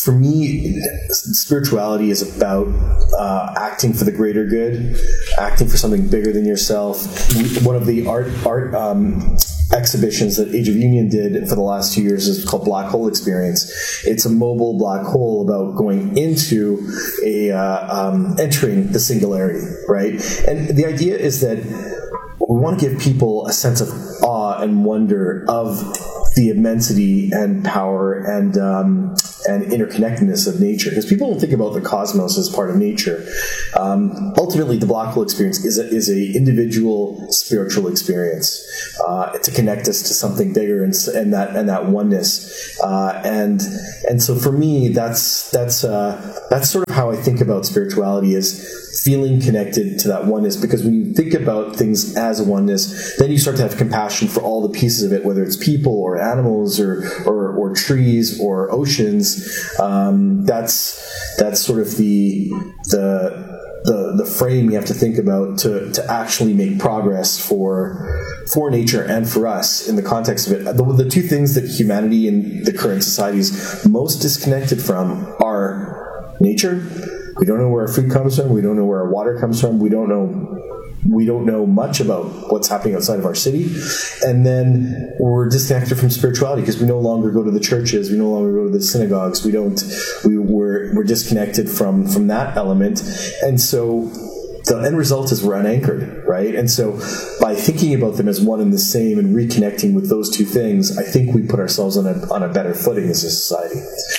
for me, spirituality is about uh, acting for the greater good, acting for something bigger than yourself. One of the art art um, exhibitions that Age of Union did for the last two years is called Black Hole Experience. It's a mobile black hole about going into a uh, um, entering the singularity, right? And the idea is that we want to give people a sense of awe and wonder of the immensity and power and um, and interconnectedness of nature, because people don't think about the cosmos as part of nature. Um, ultimately, the black hole experience is a, is a individual spiritual experience uh, to connect us to something bigger and, and that and that oneness. Uh, and and so for me, that's that's uh, that's sort of how I think about spirituality, is feeling connected to that oneness, because when you think about things as a oneness, then you start to have compassion for all the pieces of it, whether it's people or animals or or, or trees or oceans. Um, that's that's sort of the the the the frame you have to think about to to actually make progress for for nature and for us in the context of it. The, the two things that humanity in the current society is most disconnected from are nature. We don't know where our food comes from. We don't know where our water comes from. We don't know. We don't know much about what's happening outside of our city. And then we're disconnected from spirituality because we no longer go to the churches. We no longer go to the synagogues. We don't. We, we're we're disconnected from from that element. And so the end result is we're unanchored, right? And so by thinking about them as one and the same and reconnecting with those two things, I think we put ourselves on a on a better footing as a society.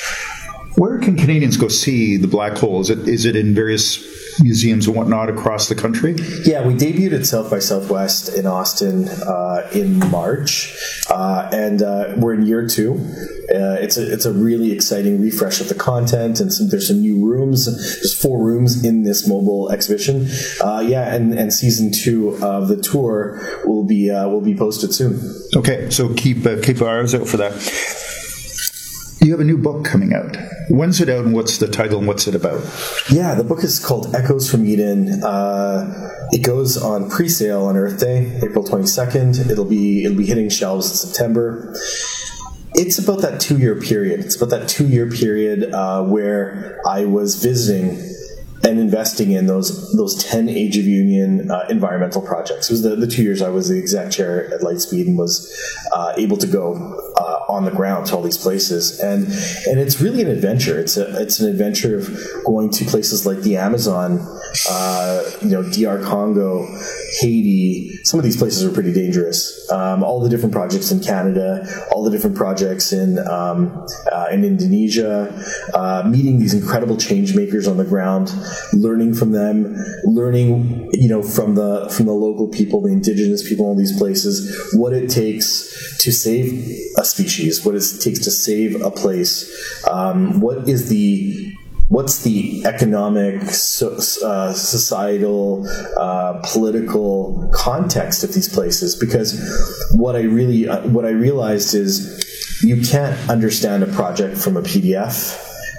Where can Canadians go see the black hole? Is it is it in various museums and whatnot across the country? Yeah, we debuted at South by Southwest in Austin uh, in March, uh, and uh, we're in year two. Uh, it's a it's a really exciting refresh of the content, and some, there's some new rooms. There's four rooms in this mobile exhibition. Uh, yeah, and, and season two of the tour will be uh, will be posted soon. Okay, so keep uh, keep our eyes out for that. You have a new book coming out. When's it out, and what's the title, and what's it about? Yeah, the book is called Echoes from Eden. Uh, it goes on pre-sale on Earth Day, April twenty-second. It'll be it'll be hitting shelves in September. It's about that two-year period. It's about that two-year period uh, where I was visiting and investing in those those ten Age of Union uh, environmental projects. It was the, the two years I was the exec chair at Lightspeed and was uh, able to go uh, on the ground to all these places. And and it's really an adventure. It's a it's an adventure of going to places like the Amazon, uh, you know, D R Congo, Haiti. Some of these places are pretty dangerous. Um, all the different projects in Canada, all the different projects in um, uh, in Indonesia, uh, meeting these incredible change makers on the ground, learning from them, learning, you know, from the from the local people, the indigenous people in these places, what it takes to save a species, what it takes to save a place, um, what is the What's the economic, so, uh, societal, uh, political context of these places? Because what I really, uh, what I realized is, you can't understand a project from a P D F.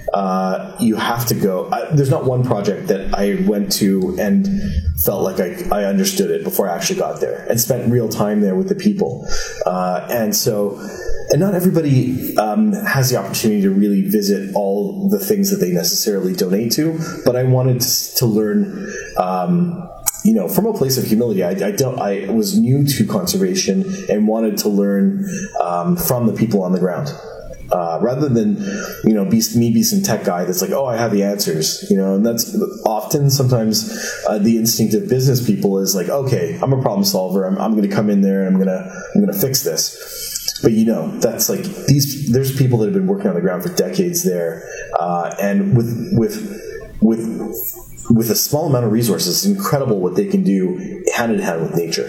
Uh, you have to go. I, there's not one project that I went to and felt like I, I understood it before I actually got there and spent real time there with the people. Uh, and so, and not everybody um, has the opportunity to really visit all the things that they necessarily donate to. But I wanted to, to learn. Um, You know, from a place of humility. I, I don't. I was new to conservation and wanted to learn um, from the people on the ground, uh, rather than, you know, be me be some tech guy that's like, oh, I have the answers. You know, and that's often sometimes uh, the instinct of business people is like, okay, I'm a problem solver. I'm, I'm going to come in there and I'm gonna I'm gonna fix this. But you know, that's like these. There's people that have been working on the ground for decades there, uh, and with with with. With a small amount of resources, it's incredible what they can do hand in hand with nature.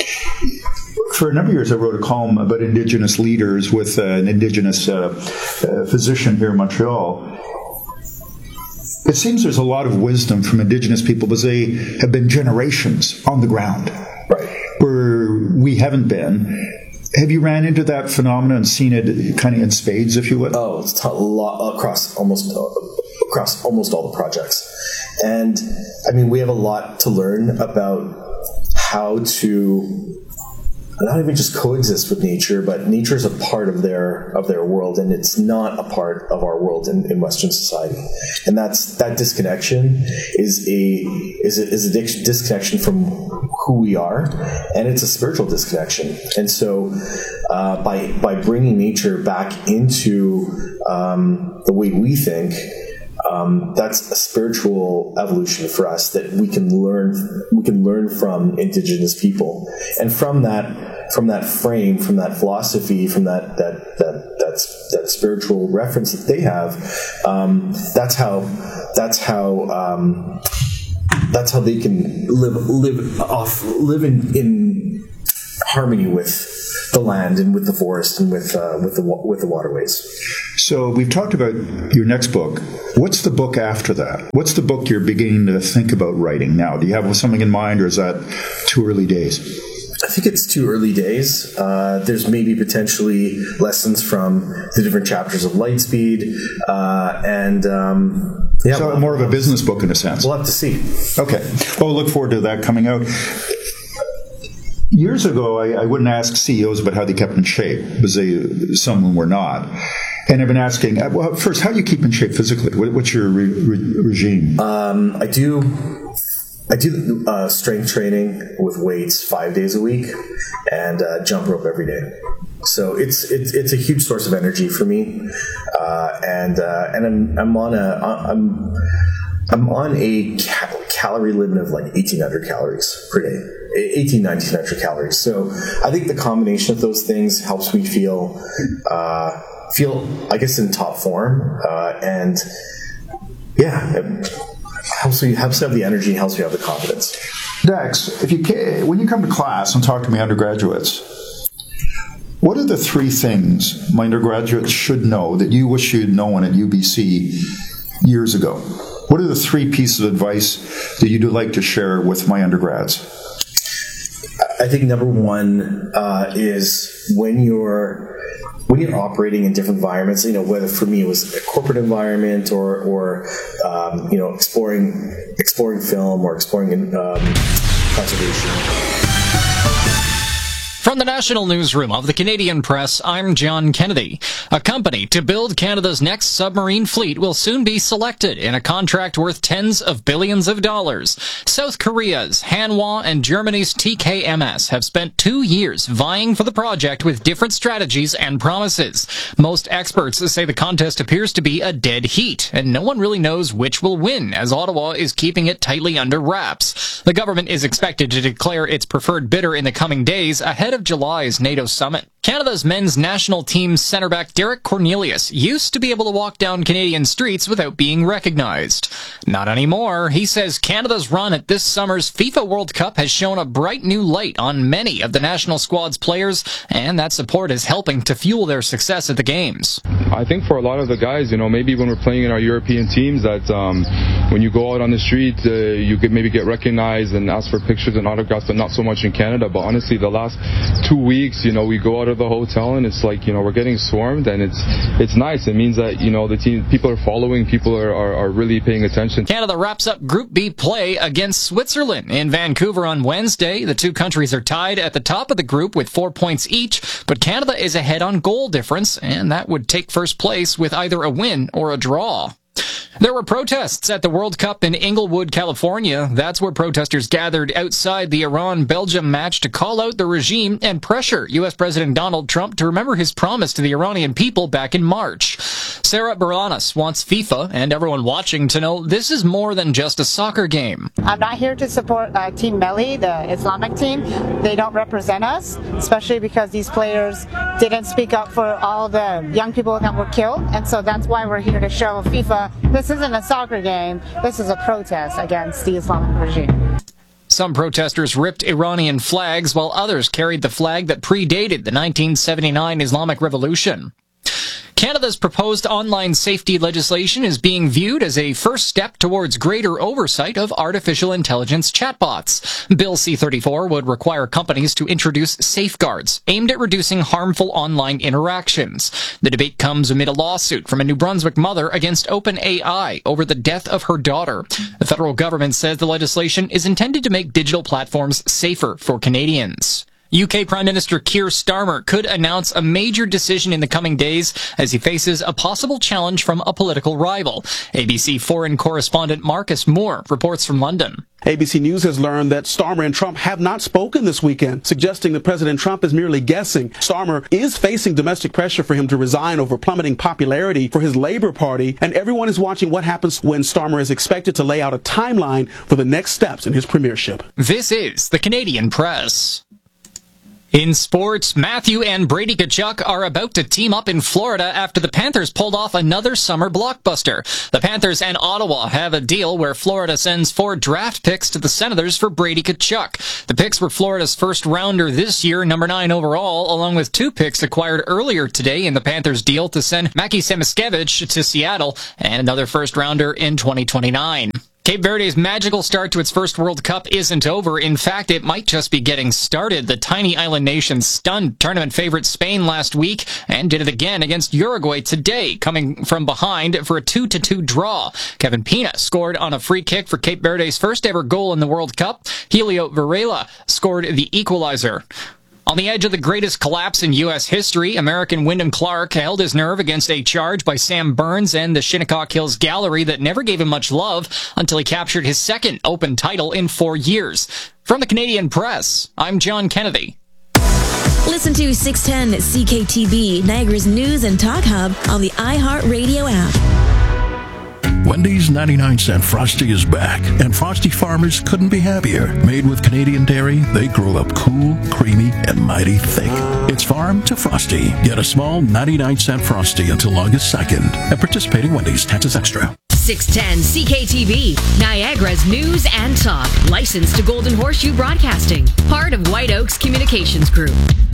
For a number of years, I wrote a column about Indigenous leaders with uh, an Indigenous uh, uh, physician here in Montreal. It seems there's a lot of wisdom from Indigenous people because they have been generations on the ground, right, where we haven't been. Have you ran into that phenomenon and seen it kind of in spades, if you would? Oh, it's a lot across almost across almost all the projects. And I mean, we have a lot to learn about how to not even just coexist with nature, but nature is a part of their of their world, and it's not a part of our world in, in Western society. And that's that disconnection is a is a, is a disconnection from who we are, and it's a spiritual disconnection. And so, uh, by by bringing nature back into um, the way we think. Um, that's a spiritual evolution for us that we can learn. We can learn from Indigenous people, and from that, from that frame, from that philosophy, from that that that that's, that spiritual reference that they have. Um, that's how. That's how. Um, that's how they can live live off live in, in harmony with the land and with the forest and with uh, with the with the waterways. So we've talked about your next book. What's the book after that? What's the book you're beginning to think about writing now? Do you have something in mind, or is that too early days? I think it's too early days. Uh, there's maybe potentially lessons from the different chapters of Lightspeed, uh, and um, yeah, so we'll, more of a business book in a sense. We'll have to see. Okay. Well, we'll look forward to that coming out. Years ago, I, I wouldn't ask C E Os about how they kept in shape, because they, some were not. And I've been asking, well, first, how do you keep in shape physically? What, what's your re- re- regime? Um, I do I do uh, strength training with weights five days a week and uh, jump rope every day. So it's it's it's a huge source of energy for me, uh, and uh, and I'm I'm on a I'm I'm on a cal- calorie limit of like eighteen hundred calories per day. eighteen, nineteen hundred calories. So I think the combination of those things helps me feel, uh, feel, I guess, in top form. Uh, and yeah, it helps me, helps me have the energy, helps me have the confidence. Dex, if you can, when you come to class and talk to my undergraduates, what are the three things my undergraduates should know that you wish you'd known at U B C years ago? What are the three pieces of advice that you'd like to share with my undergrads? I think number one uh, is when you're when you're operating in different environments. You know, whether for me it was a corporate environment or or um, you know exploring exploring film or exploring um, conservation. From the National Newsroom of the Canadian Press, I'm John Kennedy. A company to build Canada's next submarine fleet will soon be selected in a contract worth tens of billions of dollars. South Korea's Hanwha and Germany's T K M S have spent two years vying for the project with different strategies and promises. Most experts say the contest appears to be a dead heat, and no one really knows which will win, as Ottawa is keeping it tightly under wraps. The government is expected to declare its preferred bidder in the coming days ahead of July's NATO summit. Canada's men's national team's centre-back Derek Cornelius used to be able to walk down Canadian streets without being recognized. Not anymore. He says Canada's run at this summer's FIFA World Cup has shown a bright new light on many of the national squad's players, and that support is helping to fuel their success at the games. I think for a lot of the guys, you know, maybe when we're playing in our European teams, that um, when you go out on the street, uh, you could maybe get recognized and ask for pictures and autographs, but not so much in Canada. But honestly, the last two weeks, you know, we go out of the hotel and it's like, you know, we're getting swarmed, and it's it's nice. It means that, you know, the team, people are following, people are, are, are really paying attention. Canada wraps up Group B play against Switzerland in Vancouver on Wednesday. The two countries are tied at the top of the group with four points each, but Canada is ahead on goal difference, and that would take first place with either a win or a draw. There were protests at the World Cup in Inglewood, California. That's where protesters gathered outside the Iran-Belgium match to call out the regime and pressure U S President Donald Trump to remember his promise to the Iranian people back in March. Sarah Baranas wants FIFA and everyone watching to know this is more than just a soccer game. I'm not here to support uh, Team Melli, the Islamic team. They don't represent us, especially because these players didn't speak up for all the young people that were killed. And so that's why we're here to show FIFA this isn't a soccer game. This is a protest against the Islamic regime. Some protesters ripped Iranian flags, while others carried the flag that predated the nineteen seventy-nine Islamic Revolution. Canada's proposed online safety legislation is being viewed as a first step towards greater oversight of artificial intelligence chatbots. Bill C thirty-four would require companies to introduce safeguards aimed at reducing harmful online interactions. The debate comes amid a lawsuit from a New Brunswick mother against OpenAI over the death of her daughter. The federal government says the legislation is intended to make digital platforms safer for Canadians. U K Prime Minister Keir Starmer could announce a major decision in the coming days as he faces a possible challenge from a political rival. A B C foreign correspondent Marcus Moore reports from London. A B C News has learned that Starmer and Trump have not spoken this weekend, suggesting that President Trump is merely guessing. Starmer is facing domestic pressure for him to resign over plummeting popularity for his Labour Party, and everyone is watching what happens when Starmer is expected to lay out a timeline for the next steps in his premiership. This is the Canadian Press. In sports, Matthew and Brady Tkachuk are about to team up in Florida after the Panthers pulled off another summer blockbuster. The Panthers and Ottawa have a deal where Florida sends four draft picks to the Senators for Brady Tkachuk. The picks were Florida's first rounder this year, number nine overall, along with two picks acquired earlier today in the Panthers deal to send Mackie Samoskevich to Seattle and another first rounder in twenty twenty-nine. Cape Verde's magical start to its first World Cup isn't over. In fact, it might just be getting started. The tiny island nation stunned tournament favorite Spain last week and did it again against Uruguay today, coming from behind for a two to two draw. Kevin Pina scored on a free kick for Cape Verde's first ever goal in the World Cup. Helio Varela scored the equalizer. On the edge of the greatest collapse in U S history, American Wyndham Clark held his nerve against a charge by Sam Burns and the Shinnecock Hills Gallery that never gave him much love until he captured his second Open title in four years. From the Canadian Press, I'm John Kennedy. Listen to six ten C K T B, Niagara's news and talk hub on the iHeartRadio app. Wendy's ninety-nine cent Frosty is back, and Frosty farmers couldn't be happier. Made with Canadian dairy, they grow up cool, creamy, and mighty thick. It's farm to Frosty. Get a small ninety-nine cent Frosty until August second at participating Wendy's. Taxes extra. six ten C K T V, Niagara's news and talk. Licensed to Golden Horseshoe Broadcasting. Part of White Oaks Communications Group.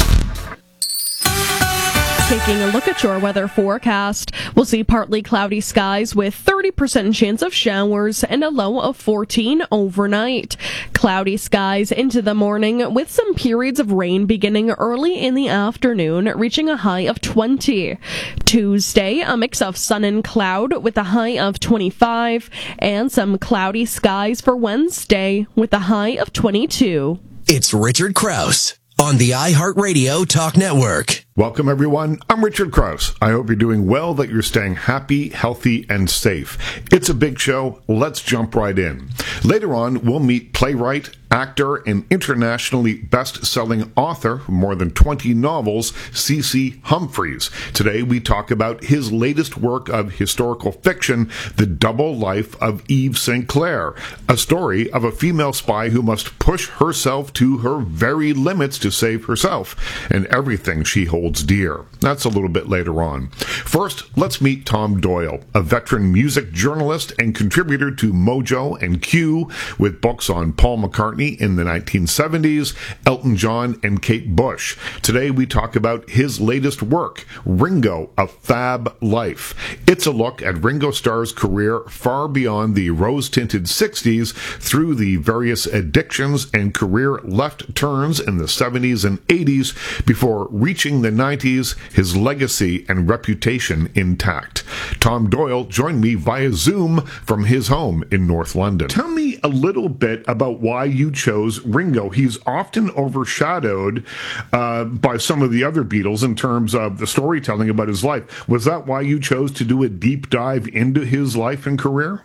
Taking a look at your weather forecast, we'll see partly cloudy skies with thirty percent chance of showers and a low of fourteen overnight. Cloudy skies into the morning with some periods of rain beginning early in the afternoon, reaching a high of twenty. Tuesday, a mix of sun and cloud with a high of twenty-five, and some cloudy skies for Wednesday with a high of twenty-two. It's Richard Krause on the iHeartRadio Talk Network. Welcome, everyone. I'm Richard Krause. I hope you're doing well, that you're staying happy, healthy, and safe. It's a big show. Let's jump right in. Later on, we'll meet playwright, actor, and internationally best-selling author of more than twenty novels, C C Humphreys. Today, we talk about his latest work of historical fiction, The Double Life of Eve Saint Clair, a story of a female spy who must push herself to her very limits to save herself and everything she holds dear. That's a little bit later on. First, let's meet Tom Doyle, a veteran music journalist and contributor to Mojo and Q, with books on Paul McCartney in the nineteen seventies, Elton John, and Kate Bush. Today we talk about his latest work, Ringo, A Fab Life. It's a look at Ringo Starr's career far beyond the rose-tinted sixties through the various addictions and career left turns in the seventies and eighties before reaching the nineties, his legacy and reputation intact. Tom Doyle joined me via Zoom from his home in North London. Tell me a little bit about why you chose Ringo. He's often overshadowed uh, by some of the other Beatles in terms of the storytelling about his life. Was that why you chose to do a deep dive into his life and career?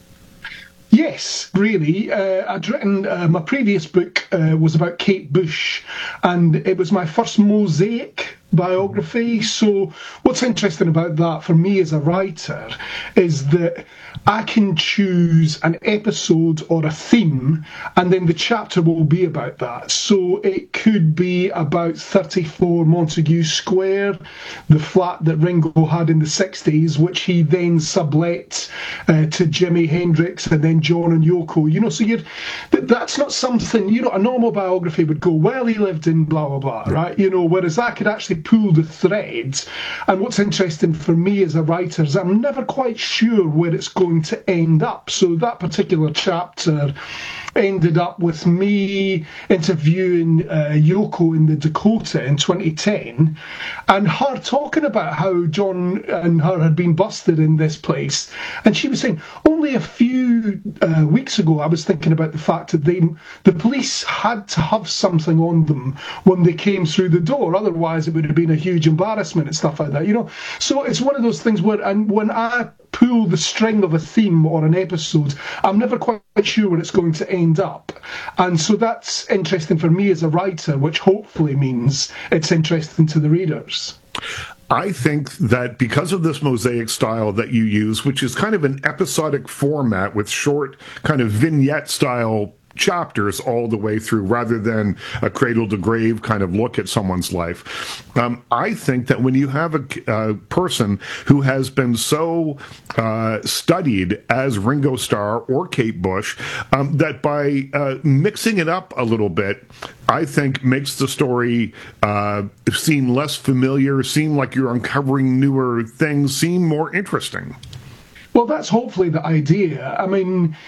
Yes, really. Uh, I'd written, uh, my previous book uh, was about Kate Bush, and it was my first Mosaic biography. So what's interesting about that for me as a writer is that I can choose an episode or a theme, and then the chapter will be about that. So it could be about thirty-four Montague Square, the flat that Ringo had in the sixties, which he then sublet uh, to Jimi Hendrix and then John and Yoko. You know, so you're, that's not something, you know, a normal biography would go, well, he lived in blah, blah, blah, right? You know, whereas I could actually pull the threads. And what's interesting for me as a writer is I'm never quite sure where it's going to end up. So that particular chapter ended up with me interviewing uh, Yoko in the Dakota in twenty ten, and her talking about how John and her had been busted in this place. And she was saying, only a few uh, weeks ago, I was thinking about the fact that they, the police had to have something on them when they came through the door. Otherwise, it would have been a huge embarrassment and stuff like that, you know. So it's one of those things where, and when I pull the string of a theme or an episode, I'm never quite sure where it's going to end up. And so that's interesting for me as a writer, which hopefully means it's interesting to the readers. I think that because of this mosaic style that you use, which is kind of an episodic format with short kind of vignette style chapters all the way through, rather than a cradle to grave kind of look at someone's life. Um, I think that when you have a, a person who has been so uh, studied as Ringo Starr or Kate Bush, um, that by uh, mixing it up a little bit, I think makes the story uh, seem less familiar, seem like you're uncovering newer things, seem more interesting. Well, that's hopefully the idea. I mean,